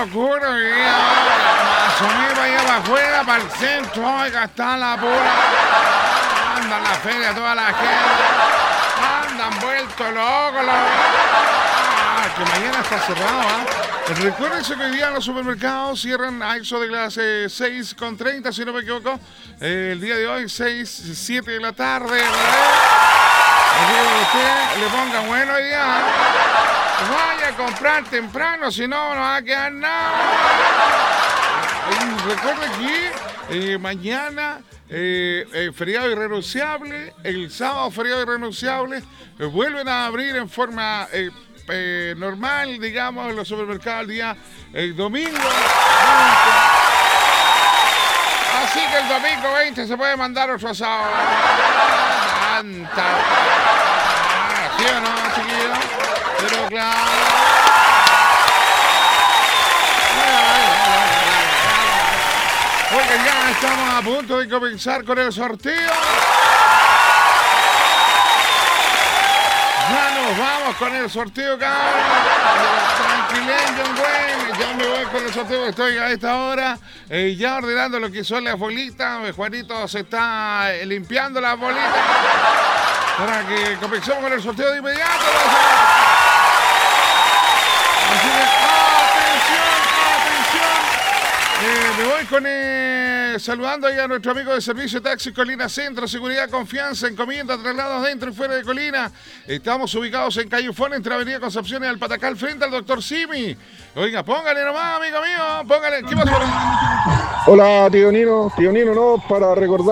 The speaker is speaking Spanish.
locura hoy día. Asomé para allá para afuera, para el centro. Oiga, está la pura. Anda en la feria toda la gente. Andan vueltos locos. Que mañana está cerrado, ¿ah? Recuérdense que hoy día los supermercados cierran a eso de las 6:30, si no me equivoco. El día de hoy, 7 de la tarde. Así que usted le ponga bueno hoy día. Vaya a comprar temprano, si no, no va a quedar nada. Recuerde que mañana feriado irrenunciable, el sábado feriado irrenunciable, vuelven a abrir en forma normal, digamos, los supermercados el día domingo. Así que el domingo 20 se puede mandar otro asado. ¿Sí o no, chiquillos? Pero claro. Porque ya estamos a punto de comenzar con el sorteo. Ya nos vamos con el sorteo, cabrón. Tranquilen, John Wayne. Ya me voy con el sorteo. Estoy a esta hora ya ordenando lo que son las bolitas. Juanito se está limpiando las bolitas para que comencemos con el sorteo de inmediato. Así que, atención. Me voy con saludando ahí a nuestro amigo de servicio de taxi Colina Centro, seguridad, confianza, encomienda, traslados dentro y fuera de Colina. Estamos ubicados en Calle Ufón, entre Avenida Concepción y el Patacal, frente al Dr. Simi. Oiga, póngale nomás, amigo mío, póngale. ¿Qué pasó? Hola, tío Nino, no, para recordar